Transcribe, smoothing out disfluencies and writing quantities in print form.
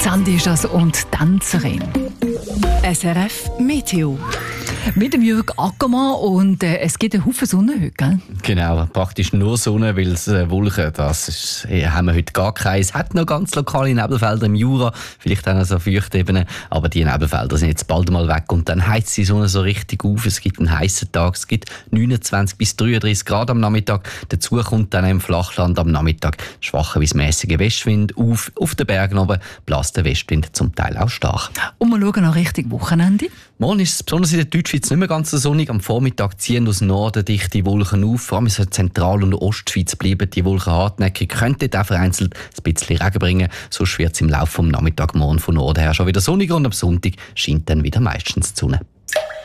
Sandy ist das und Tänzerin. SRF Meteo. Mit dem Jürg Ackermann und es gibt einen Haufen Sonne heute, gell? Genau, praktisch nur Sonne, weil es Wolken, haben wir heute gar keine. Es hat noch ganz lokale Nebelfelder im Jura, vielleicht auch noch so Feuchtebenen, aber die Nebelfelder sind jetzt bald mal weg und dann heizt die Sonne so richtig auf. Es gibt einen heißen Tag, es gibt 29 bis 33 Grad am Nachmittag. Dazu kommt dann im Flachland am Nachmittag schwacher bis mäßiger Westwind auf. Auf den Bergen oben bläst der Westwind zum Teil auch stark. Und wir schauen nach Richtung Wochenende. Morgen ist es besonders in der Deutschschweiz nicht mehr ganz so sonnig. Am Vormittag ziehen aus Norden dichte Wolken auf. Vor allem in der Zentral- und Ostschweiz bleiben die Wolken hartnäckig. Könnte auch vereinzelt ein bisschen Regen bringen. Sonst wird es im Laufe des Nachmittags morgen von Norden her schon wieder sonniger und am Sonntag scheint dann wieder meistens die Sonne.